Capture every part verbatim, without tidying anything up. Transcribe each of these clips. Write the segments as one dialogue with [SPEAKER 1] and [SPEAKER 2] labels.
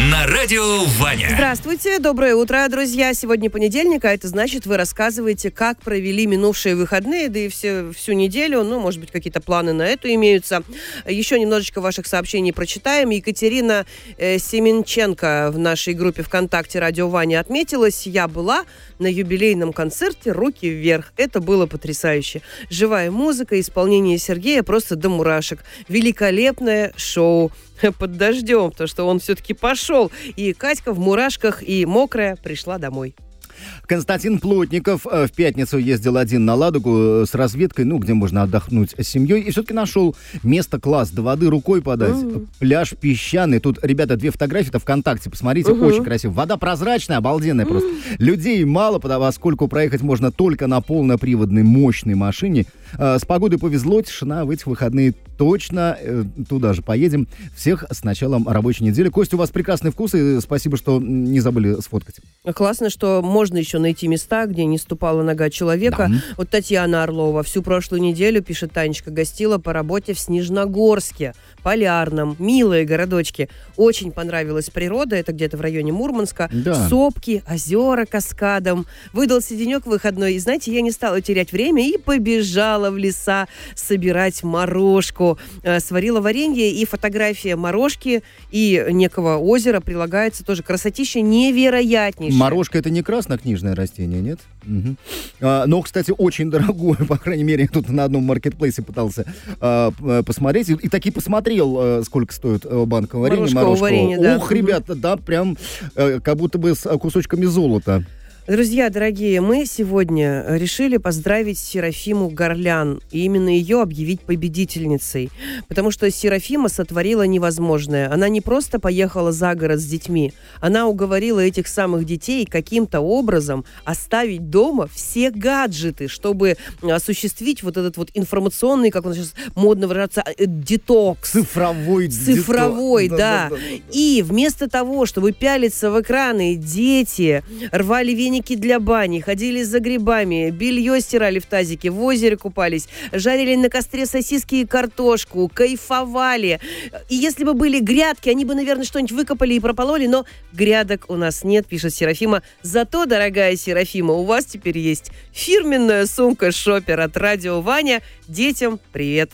[SPEAKER 1] на радио Ваня.
[SPEAKER 2] Здравствуйте, доброе утро, друзья. Сегодня понедельник, а это значит, вы рассказываете, как провели минувшие выходные, да и все, всю неделю. Ну, может быть, какие-то планы на эту имеются. Еще немножечко ваших сообщений прочитаем. Екатерина э, Семенченко в нашей группе ВКонтакте «Радио Ваня» отметилась. Я была на юбилейном концерте «Руки вверх». Это было потрясающе. Живая музыка, исполнение Сергея просто до мурашек. Великолепное шоу. Под дождем, потому что он все-таки пошел. И Катька в мурашках и мокрая пришла домой.
[SPEAKER 3] Константин Плотников в пятницу ездил один на Ладогу с разведкой, ну, где можно отдохнуть с семьей, и все-таки нашел место класс, до воды рукой подать, mm-hmm. пляж песчаный. Тут, ребята, две фотографии-то ВКонтакте, посмотрите, mm-hmm. очень красиво. Вода прозрачная, обалденная mm-hmm. просто. Людей мало, поскольку проехать можно только на полноприводной мощной машине. С погодой повезло, тишина в этих выходные точно. Туда же поедем. Всех с началом рабочей недели. Костя, у вас прекрасный вкус, и спасибо, что не забыли сфоткать.
[SPEAKER 2] Классно, что можно еще найти места, где не ступала нога человека. Да. Вот Татьяна Орлова всю прошлую неделю, пишет Танечка, гостила по работе в Снежногорске, Полярном. Милые городочки. Очень понравилась природа. Это где-то в районе Мурманска. Да. Сопки, озера каскадом. Выдался денек выходной. И знаете, я не стала терять время и побежала в леса собирать морожку. Сварила варенье, и фотография морожки и некого озера прилагается тоже. Красотища невероятнейшая.
[SPEAKER 3] Морожка — это не краснокнижное растение, нет? Угу. А, но, кстати, очень дорогое, по крайней мере, я тут на одном маркетплейсе пытался а, посмотреть, и, и таки посмотрел, а, сколько стоит а, банка варенья, морожка.
[SPEAKER 2] Варенья, да.
[SPEAKER 3] Ух, ребята, да, прям а, как будто бы с кусочками золота.
[SPEAKER 2] Друзья, дорогие, мы сегодня решили поздравить Серафиму Горлян и именно ее объявить победительницей, потому что Серафима сотворила невозможное. Она не просто поехала за город с детьми, она уговорила этих самых детей каким-то образом оставить дома все гаджеты, чтобы осуществить вот этот вот информационный, как он сейчас модно выражается, детокс.
[SPEAKER 3] Цифровой
[SPEAKER 2] Цифровой, детокс. Да. Да, да, да. И вместо того, чтобы пялиться в экраны, дети рвали веники для бани, ходили за грибами, белье стирали в тазике, в озере купались, жарили на костре сосиски и картошку, кайфовали. И если бы были грядки, они бы, наверное, что-нибудь выкопали и пропололи, но грядок у нас нет, пишет Серафима. Зато, дорогая Серафима, у вас теперь есть фирменная сумка-шопер от Радио Ваня. Детям привет!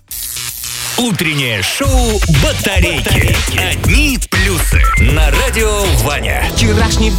[SPEAKER 1] Утреннее шоу «Батарейки». Одни плюсы на Радио Ваня.
[SPEAKER 4] Вчерашний